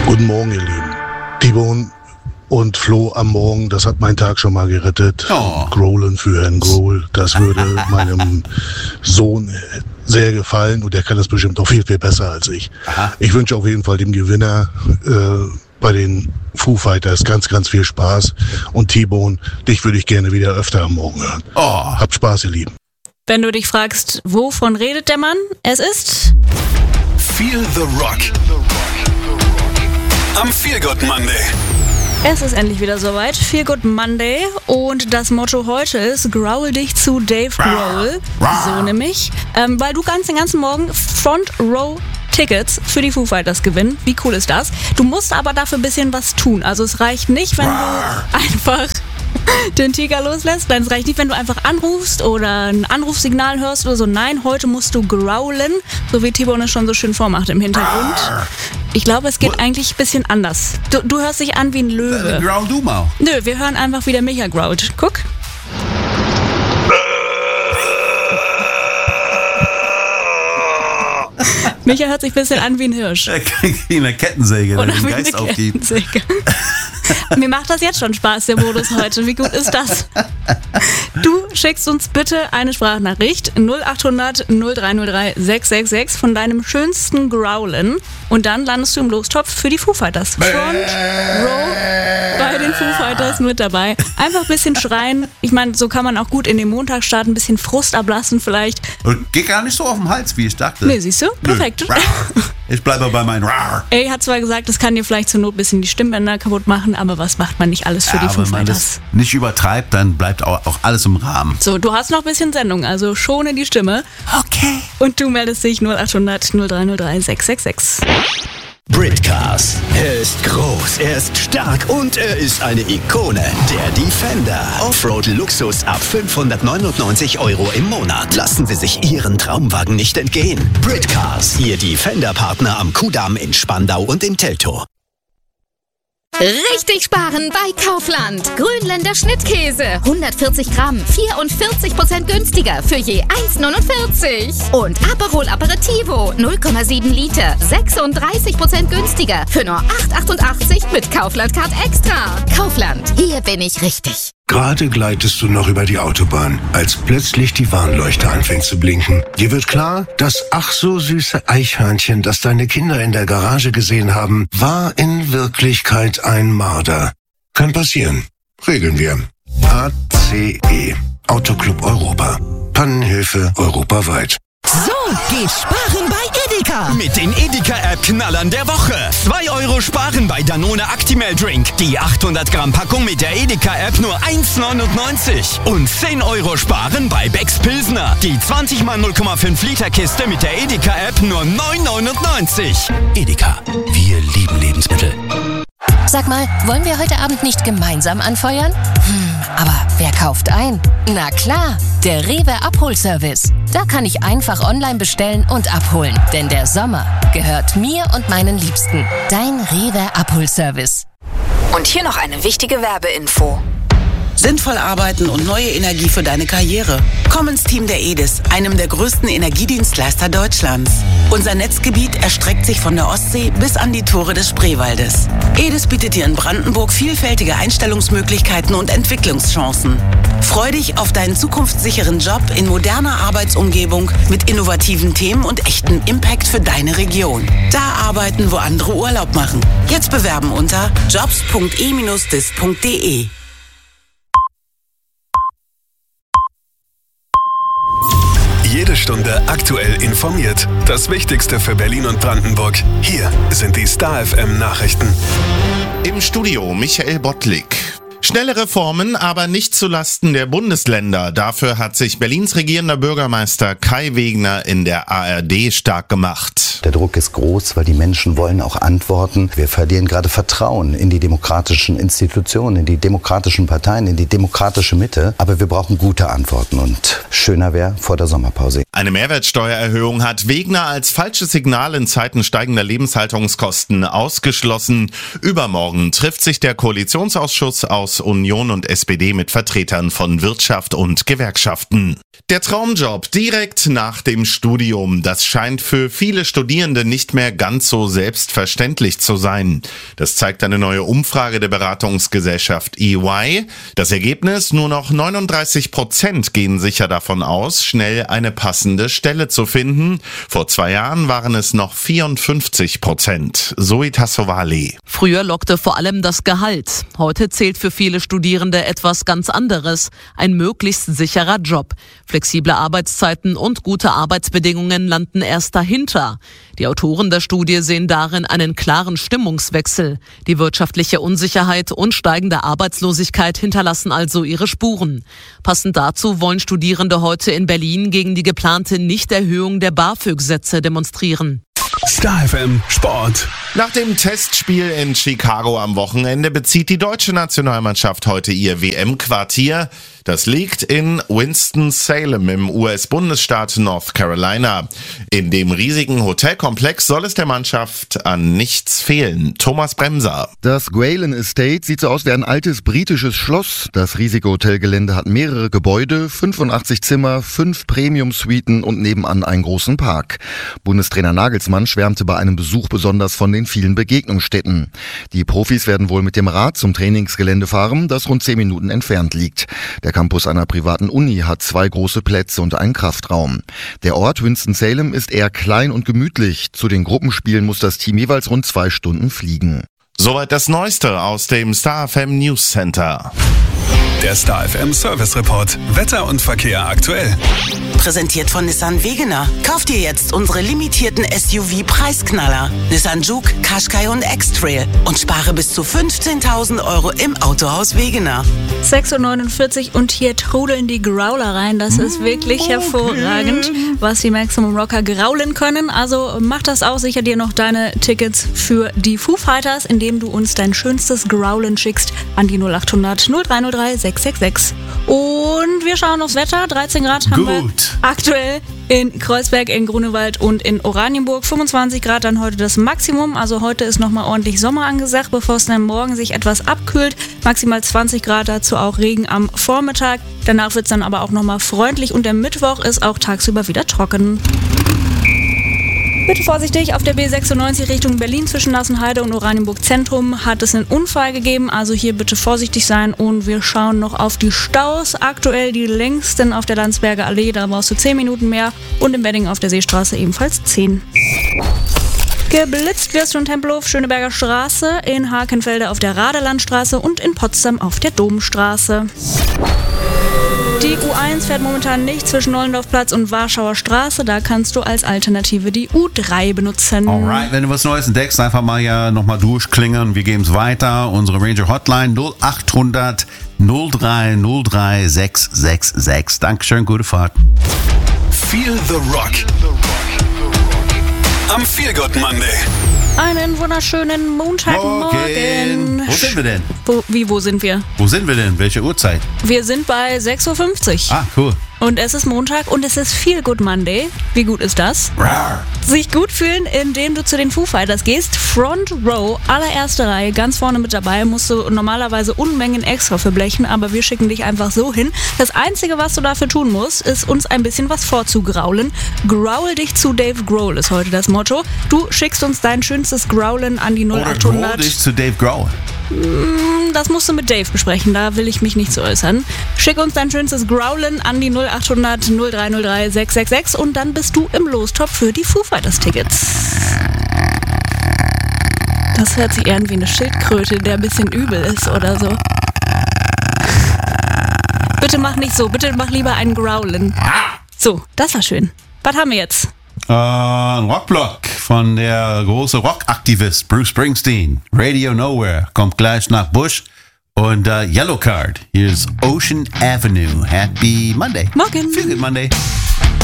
Guten Morgen, ihr Lieben. T-Bone und Flo am Morgen, das hat meinen Tag schon mal gerettet. Growlen für Herrn Grohl, das würde meinem Sohn sehr gefallen und der kann das bestimmt auch viel, viel besser als ich. Aha. Ich wünsche auf jeden Fall dem Gewinner bei den Foo Fighters ganz, ganz viel Spaß. Und T-Bone, dich würde ich gerne wieder öfter am Morgen hören. Habt Spaß, ihr Lieben. Wenn du dich fragst, wovon redet der Mann? Es ist Feel the Rock. Am Feel Good Monday. Es ist endlich wieder soweit. Feel Good Monday. Und das Motto heute ist: Growl dich zu Dave Grohl. So nämlich. Weil du den ganzen Morgen Front Row Tickets für die Foo Fighters gewinnen. Wie cool ist das? Du musst aber dafür ein bisschen was tun. Also es reicht nicht, wenn du einfach den Tiger loslässt. Nein, es reicht nicht, wenn du einfach anrufst oder ein Anrufsignal hörst oder so. Nein, heute musst du growlen, so wie T-Bone es schon so schön vormacht im Hintergrund. Ich glaube, es geht eigentlich ein bisschen anders. Du hörst dich an wie ein Löwe. Growl du mal. Nö, wir hören einfach, wie der Micha growlt. Guck. Micha hört sich ein bisschen an wie ein Hirsch. Wie eine Kettensäge, oder den wie Geist eine aufgibt. Kettensäge. Mir macht das jetzt schon Spaß, der Modus heute. Wie gut ist das? Du schickst uns bitte eine Sprachnachricht 0800 0303 666 von deinem schönsten Growlen und dann landest du im Lostopf für die Foo Fighters. Front Row bei den Foo Fighters mit dabei. Einfach ein bisschen schreien. Ich meine, so kann man auch gut in den Montag starten, ein bisschen Frust ablassen vielleicht. Und geht gar nicht so auf den Hals, wie ich dachte. Nee, siehst du? Perfekt. Ich bleibe bei meinem Ey hat zwar gesagt, das kann dir vielleicht zur Not ein bisschen die Stimmbänder kaputt machen, aber was macht man nicht alles für die Foo Fighters? Wenn man das nicht übertreibt, dann bleibt auch alles im Rahmen. So, du hast noch ein bisschen Sendung, also schone die Stimme. Okay. Und du meldest dich 0800 0303 666. Britcars. Er ist groß, er ist stark und er ist eine Ikone. Der Defender. Offroad-Luxus ab 599 € im Monat. Lassen Sie sich Ihren Traumwagen nicht entgehen. Britcars. Ihr Defender-Partner am Kudamm in Spandau und in Teltow. Richtig sparen bei Kaufland. Grünländer Schnittkäse. 140 Gramm. 44% günstiger für je 1,49. Und Aperol Aperitivo. 0,7 Liter. 36% günstiger für nur 8,88 mit Kaufland-Card Extra. Kaufland. Hier bin ich richtig. Gerade gleitest du noch über die Autobahn, als plötzlich die Warnleuchte anfängt zu blinken. Dir wird klar, das ach so süße Eichhörnchen, das deine Kinder in der Garage gesehen haben, war in Wirklichkeit ein Marder. Kann passieren. Regeln wir. ACE. Autoclub Europa. Pannenhilfe europaweit. So geht sparen bei Edeka. Mit den Edeka-App-Knallern der Woche. 2 € sparen bei Danone Actimel Drink. Die 800 Gramm Packung mit der Edeka-App nur 1,99. Und 10 € sparen bei Becks Pilsner. Die 20 x 0,5 Liter Kiste mit der Edeka-App nur 9,99. Edeka. Wir lieben Lebensmittel. Sag mal, wollen wir heute Abend nicht gemeinsam anfeuern? Aber wer kauft ein? Na klar, der Rewe Abholservice. Da kann ich einfach online bestellen und abholen. Denn der Sommer gehört mir und meinen Liebsten. Dein Rewe Abholservice. Und hier noch eine wichtige Werbeinfo. Sinnvoll arbeiten und neue Energie für deine Karriere. Komm ins Team der EDIS, einem der größten Energiedienstleister Deutschlands. Unser Netzgebiet erstreckt sich von der Ostsee bis an die Tore des Spreewaldes. EDIS bietet dir in Brandenburg vielfältige Einstellungsmöglichkeiten und Entwicklungschancen. Freu dich auf deinen zukunftssicheren Job in moderner Arbeitsumgebung mit innovativen Themen und echtem Impact für deine Region. Da arbeiten, wo andere Urlaub machen. Jetzt bewerben unter jobs.e-dis.de. Jede Stunde aktuell informiert. Das Wichtigste für Berlin und Brandenburg. Hier sind die Star FM Nachrichten. Im Studio Michael Bottlik. Schnelle Reformen, aber nicht zulasten der Bundesländer. Dafür hat sich Berlins regierender Bürgermeister Kai Wegner in der ARD stark gemacht. Der Druck ist groß, weil die Menschen wollen auch Antworten. Wir verlieren gerade Vertrauen in die demokratischen Institutionen, in die demokratischen Parteien, in die demokratische Mitte. Aber wir brauchen gute Antworten und schöner wäre vor der Sommerpause. Eine Mehrwertsteuererhöhung hat Wegner als falsches Signal in Zeiten steigender Lebenshaltungskosten ausgeschlossen. Übermorgen trifft sich der Koalitionsausschuss aus Union und SPD mit Vertretern von Wirtschaft und Gewerkschaften. Der Traumjob direkt nach dem Studium, das scheint für viele Studenten Studierende nicht mehr ganz so selbstverständlich zu sein. Das zeigt eine neue Umfrage der Beratungsgesellschaft EY. Das Ergebnis: nur noch 39% gehen sicher davon aus, schnell eine passende Stelle zu finden. Vor 2 Jahren waren es noch 54%. Zoe Tassovali. Früher lockte vor allem das Gehalt. Heute zählt für viele Studierende etwas ganz anderes: ein möglichst sicherer Job. Flexible Arbeitszeiten und gute Arbeitsbedingungen landen erst dahinter. Die Autoren der Studie sehen darin einen klaren Stimmungswechsel. Die wirtschaftliche Unsicherheit und steigende Arbeitslosigkeit hinterlassen also ihre Spuren. Passend dazu wollen Studierende heute in Berlin gegen die geplante Nichterhöhung der BAföG-Sätze demonstrieren. Star FM Sport. Nach dem Testspiel in Chicago am Wochenende bezieht die deutsche Nationalmannschaft heute ihr WM-Quartier. Das liegt in Winston-Salem im US-Bundesstaat North Carolina. In dem riesigen Hotelkomplex soll es der Mannschaft an nichts fehlen. Thomas Bremser. Das Grayling Estate sieht so aus wie ein altes britisches Schloss. Das riesige Hotelgelände hat mehrere Gebäude, 85 Zimmer, 5 Premium-Suiten und nebenan einen großen Park. Bundestrainer Nagelsmann schwärmte bei einem Besuch besonders von den vielen Begegnungsstätten. Die Profis werden wohl mit dem Rad zum Trainingsgelände fahren, das rund 10 Minuten entfernt liegt. Der Campus einer privaten Uni hat 2 große Plätze und einen Kraftraum. Der Ort Winston-Salem ist eher klein und gemütlich. Zu den Gruppenspielen muss das Team jeweils rund 2 Stunden fliegen. Soweit das Neueste aus dem Star FM News Center. Der Star FM Service Report. Wetter und Verkehr aktuell. Präsentiert von Nissan Wegener. Kauft dir jetzt unsere limitierten SUV-Preisknaller. Nissan Juke, Qashqai und X-Trail. Und spare bis zu 15.000 € im Autohaus Wegener. 6:49 und hier trudeln die Growler rein. Das ist wirklich hervorragend, was die Maximum Rocker graulen können. Also mach das auch, sicher dir noch deine Tickets für die Foo Fighters, indem du uns dein schönstes Growlen schickst an die 0800 0303 666. Und wir schauen aufs Wetter. 13 Grad haben wir aktuell in Kreuzberg, in Grunewald und in Oranienburg. 25 Grad dann heute das Maximum. Also heute ist nochmal ordentlich Sommer angesagt, bevor es dann morgen sich etwas abkühlt. Maximal 20 Grad, dazu auch Regen am Vormittag. Danach wird es dann aber auch nochmal freundlich und der Mittwoch ist auch tagsüber wieder trocken. Bitte vorsichtig, auf der B96 Richtung Berlin zwischen Nassenheide und Oranienburg Zentrum hat es einen Unfall gegeben, also hier bitte vorsichtig sein und wir schauen noch auf die Staus. Aktuell die längsten auf der Landsberger Allee, da brauchst du 10 Minuten mehr und in Wedding auf der Seestraße ebenfalls 10. Geblitzt wirst du in Tempelhof, Schöneberger Straße, in Hakenfelde auf der Radelandstraße und in Potsdam auf der Domstraße. Die U1 fährt momentan nicht zwischen Nollendorfplatz und Warschauer Straße. Da kannst du als Alternative die U3 benutzen. Alright, wenn du was Neues entdeckst, einfach mal ja nochmal durchklingeln. Wir geben es weiter. Unsere Ranger Hotline 0800 0303 666. Dankeschön, gute Fahrt. Feel the Rock. Am Feel Good Monday. Einen wunderschönen Montagmorgen. Wo sind wir denn? Wo sind wir? Wo sind wir denn? Welche Uhrzeit? Wir sind bei 6:50 Uhr. Ah, cool. Und es ist Montag und es ist Feel Good Monday. Wie gut ist das? Rar. Sich gut fühlen, indem du zu den Foo Fighters gehst. Front Row, allererste Reihe, ganz vorne mit dabei. Musst du normalerweise Unmengen extra für blechen, aber wir schicken dich einfach so hin. Das Einzige, was du dafür tun musst, ist uns ein bisschen was vorzugraulen. Growl dich zu Dave Grohl ist heute das Motto. Du schickst uns dein schönstes Growlen an die 0800. Oder growl dich zu Dave Grohl. Das musst du mit Dave besprechen, da will ich mich nicht zu äußern. Schick uns dein schönstes Growlen an die 0800 0303 666 und dann bist du im Lostopf für die Foo Fighters Tickets. Das hört sich eher wie eine Schildkröte, der ein bisschen übel ist oder so. Bitte mach nicht so, bitte mach lieber einen Growlen. So, das war schön. Was haben wir jetzt? Ein Rockblock von der große Rockaktivist Bruce Springsteen. Radio Nowhere kommt gleich nach Bush. Und Yellow Card. Hier ist Ocean Avenue. Happy Monday. Morgen. Feel Good Monday.